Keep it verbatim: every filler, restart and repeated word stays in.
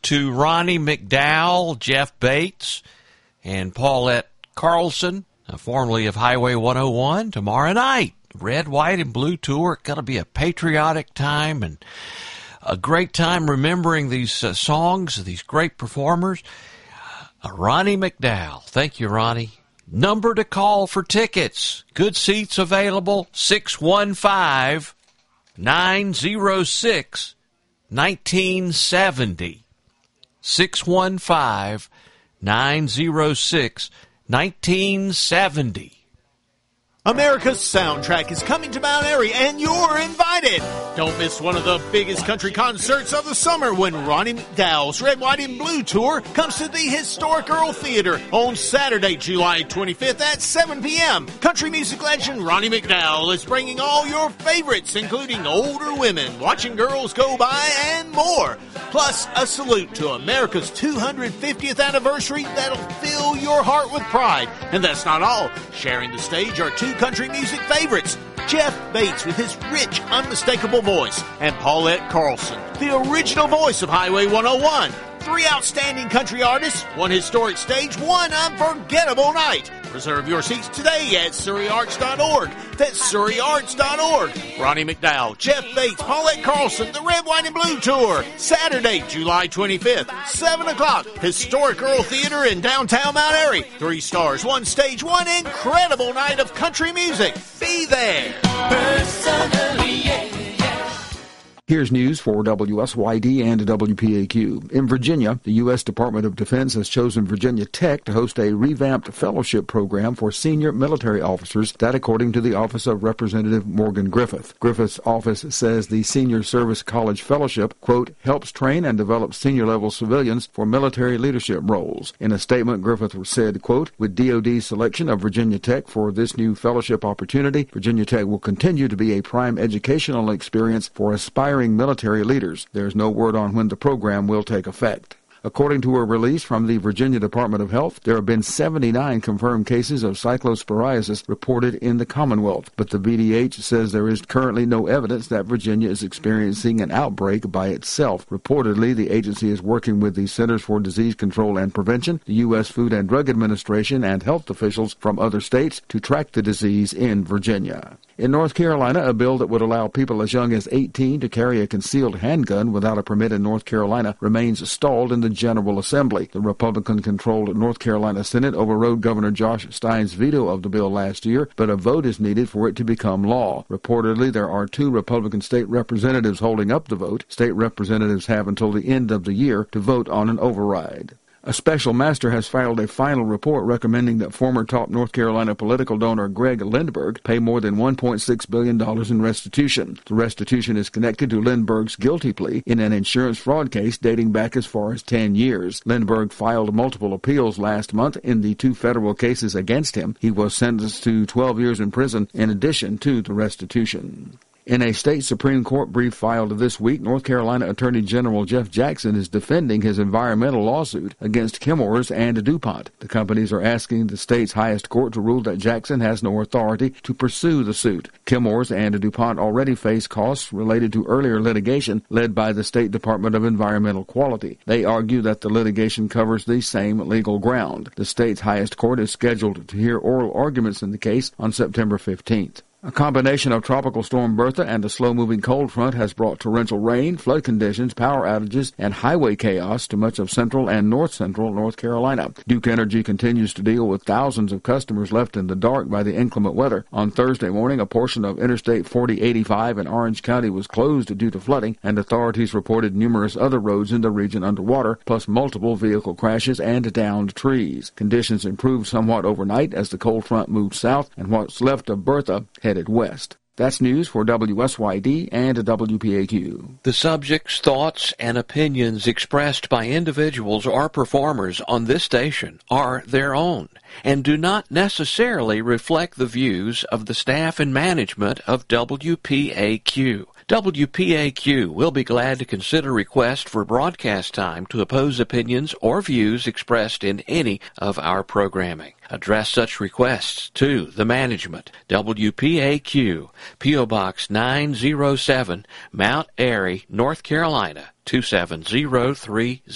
to Ronnie McDowell, Jeff Bates, and Paulette Carlson, uh, formerly of Highway one oh one, tomorrow night. Red, White, and Blue Tour. Going to be a patriotic time and a great time remembering these uh, songs, these great performers. Uh, Ronnie McDowell. Thank you, Ronnie. Number to call for tickets. Good seats available, six one five, nine oh six, nineteen seventy. six one five, nine oh six, nineteen seventy. America's Soundtrack is coming to Mount Airy, and you're invited. Don't miss one of the biggest country concerts of the summer when Ronnie McDowell's Red, White, and Blue Tour comes to the historic Earl Theater on Saturday, July twenty-fifth at seven p.m. Country music legend Ronnie McDowell is bringing all your favorites, including older women, watching girls go by, and more. Plus, a salute to America's two hundred fiftieth anniversary that'll fill your heart with pride. And that's not all. Sharing the stage are two country music favorites, Jeff Bates with his rich, unmistakable voice, and Paulette Carlson, the original voice of Highway one oh one. Three outstanding country artists, one historic stage, one unforgettable night. Reserve your seats today at Surrey Arts dot org. That's Surrey Arts dot org. Ronnie McDowell, Jeff Bates, Paulette Carlson, the Red, White, and Blue Tour. Saturday, July twenty-fifth, seven o'clock. Historic Earl Theater in downtown Mount Airy. Three stars, one stage, one incredible night of country music. Be there. Personally, yeah. Here's news for W S Y D and W P A Q. In Virginia, the U S Department of Defense has chosen Virginia Tech to host a revamped fellowship program for senior military officers, that according to the Office of Representative Morgan Griffith. Griffith's office says the Senior Service College Fellowship, quote, helps train and develop senior-level civilians for military leadership roles. In a statement, Griffith said, quote, with D O D's selection of Virginia Tech for this new fellowship opportunity, Virginia Tech will continue to be a prime educational experience for aspiring military leaders. There's no word on when the program will take effect. According to a release from the Virginia Department of Health, there have been seventy-nine confirmed cases of cyclosporiasis reported in the Commonwealth, but the V D H says there is currently no evidence that Virginia is experiencing an outbreak by itself. Reportedly, the agency is working with the Centers for Disease Control and Prevention, the U S Food and Drug Administration, and health officials from other states to track the disease in Virginia. In North Carolina, a bill that would allow people as young as eighteen to carry a concealed handgun without a permit in North Carolina remains stalled in the General Assembly. The Republican-controlled North Carolina Senate overrode Governor Josh Stein's veto of the bill last year, but a vote is needed for it to become law. Reportedly, there are two Republican state representatives holding up the vote. State representatives have until the end of the year to vote on an override. A special master has filed a final report recommending that former top North Carolina political donor Greg Lindbergh pay more than one point six billion dollars in restitution. The restitution is connected to Lindbergh's guilty plea in an insurance fraud case dating back as far as ten years. Lindbergh filed multiple appeals last month in the two federal cases against him. He was sentenced to twelve years in prison in addition to the restitution. In a state Supreme Court brief filed this week, North Carolina Attorney General Jeff Jackson is defending his environmental lawsuit against Chemours and DuPont. The companies are asking the state's highest court to rule that Jackson has no authority to pursue the suit. Chemours and DuPont already face costs related to earlier litigation led by the State Department of Environmental Quality. They argue that the litigation covers the same legal ground. The state's highest court is scheduled to hear oral arguments in the case on September fifteenth. A combination of Tropical Storm Bertha and a slow-moving cold front has brought torrential rain, flood conditions, power outages, and highway chaos to much of central and north-central North Carolina. Duke Energy continues to deal with thousands of customers left in the dark by the inclement weather. On Thursday morning, a portion of Interstate forty eighty-five in Orange County was closed due to flooding, and authorities reported numerous other roads in the region underwater, plus multiple vehicle crashes and downed trees. Conditions improved somewhat overnight as the cold front moved south, and what's left of Bertha headed west. That's news for W S Y D and W P A Q. The subjects, thoughts, and opinions expressed by individuals or performers on this station are their own and do not necessarily reflect the views of the staff and management of W P A Q. W P A Q will be glad to consider requests for broadcast time to oppose opinions or views expressed in any of our programming. Address such requests to the management. W P A Q, P O Box nine oh seven, Mount Airy, North Carolina, two seven zero three zero.